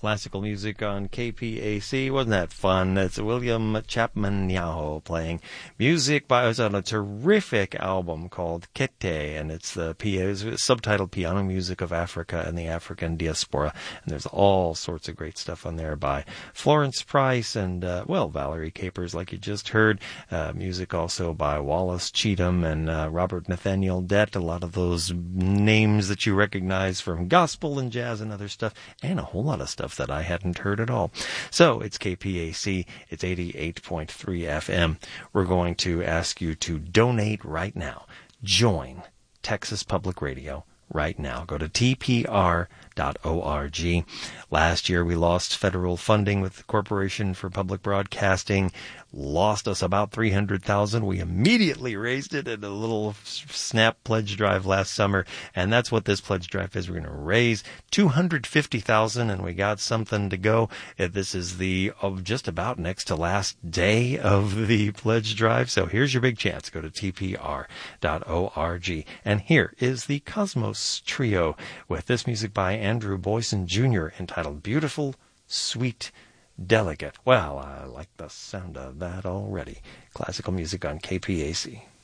Classical music on KPAC. Wasn't that fun? It's William Chapman Nyaho playing music it's on a terrific album called Kete, and it's subtitled Piano Music of Africa and the African Diaspora. And there's all sorts of great stuff on there by Florence Price and, Valerie Capers, like you just heard. Music also by Wallace Cheatham and Robert Nathaniel Dett. A lot of those names that you recognize from gospel and jazz and other stuff, and a whole lot of stuff that I hadn't heard at all. So it's KPAC, it's 88.3 FM. We're going to ask you to donate right now. Join Texas Public Radio right now. Go to tpr.org. Last year we lost federal funding with the Corporation for Public Broadcasting. Lost us about $300,000. We immediately raised it at a little snap pledge drive last summer, and that's what this pledge drive is. We're going to raise $250,000, and we got something to go. This is just about next to last day of the pledge drive, so here's your big chance. Go to tpr.org. And here is the Cosmos Trio with this music by Andrew Boyson Jr. entitled Beautiful, Sweet, Delicate. Well, I like the sound of that already. Classical music on KPAC.